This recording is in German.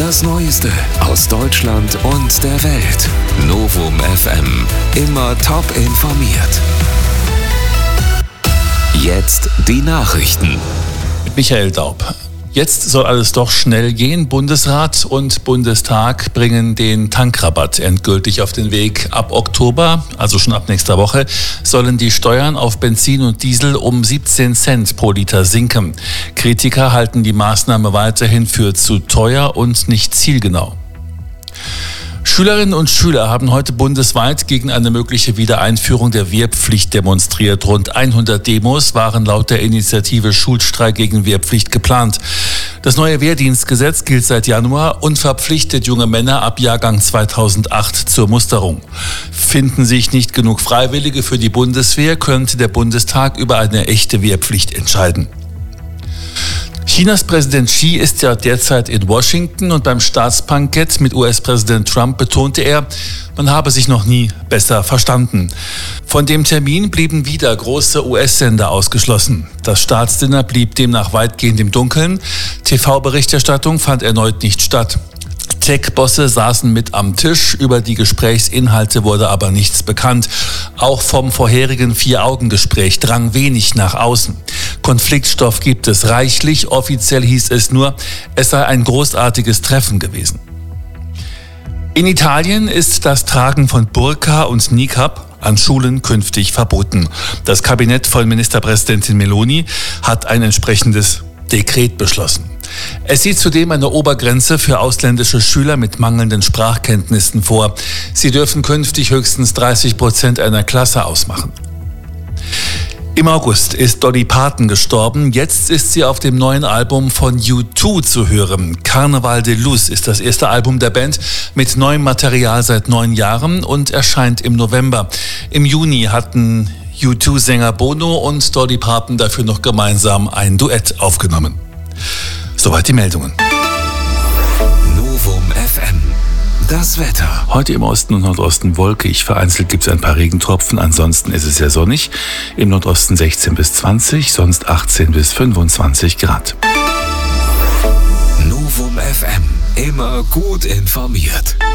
Das Neueste aus Deutschland und der Welt. Novum FM. Immer top informiert. Jetzt die Nachrichten. Mit Michael Daub. Jetzt soll alles doch schnell gehen. Bundesrat und Bundestag bringen den Tankrabatt endgültig auf den Weg. Ab Oktober, also schon ab nächster Woche, sollen die Steuern auf Benzin und Diesel um 17 Cent pro Liter sinken. Kritiker halten die Maßnahme weiterhin für zu teuer und nicht zielgenau. Schülerinnen und Schüler haben heute bundesweit gegen eine mögliche Wiedereinführung der Wehrpflicht demonstriert. Rund 100 Demos waren laut der Initiative Schulstreik gegen Wehrpflicht geplant. Das neue Wehrdienstgesetz gilt seit Januar und verpflichtet junge Männer ab Jahrgang 2008 zur Musterung. Finden sich nicht genug Freiwillige für die Bundeswehr, könnte der Bundestag über eine echte Wehrpflicht entscheiden. Chinas Präsident Xi ist ja derzeit in Washington und beim Staatsbankett mit US-Präsident Trump betonte er, man habe sich noch nie besser verstanden. Von dem Termin blieben wieder große US-Sender ausgeschlossen. Das Staatsdinner blieb demnach weitgehend im Dunkeln. TV-Berichterstattung fand erneut nicht statt. Tech-Bosse saßen mit am Tisch, über die Gesprächsinhalte wurde aber nichts bekannt. Auch vom vorherigen Vier-Augen-Gespräch drang wenig nach außen. Konfliktstoff gibt es reichlich, offiziell hieß es nur, es sei ein großartiges Treffen gewesen. In Italien ist das Tragen von Burka und Niqab an Schulen künftig verboten. Das Kabinett von Ministerpräsidentin Meloni hat ein entsprechendes Dekret beschlossen. Es sieht zudem eine Obergrenze für ausländische Schüler mit mangelnden Sprachkenntnissen vor. Sie dürfen künftig höchstens 30% einer Klasse ausmachen. Im August ist Dolly Parton gestorben. Jetzt ist sie auf dem neuen Album von U2 zu hören. Carnaval de Luz ist das erste Album der Band mit neuem Material seit 9 Jahren und erscheint im November. Im Juni hatten U2-Sänger Bono und Dolly Parton dafür noch gemeinsam ein Duett aufgenommen. Soweit die Meldungen. Novum FM. Das Wetter. Heute im Osten und Nordosten wolkig. Vereinzelt gibt es ein paar Regentropfen. Ansonsten ist es sehr sonnig. Im Nordosten 16 bis 20, sonst 18 bis 25 Grad. Novum FM. Immer gut informiert.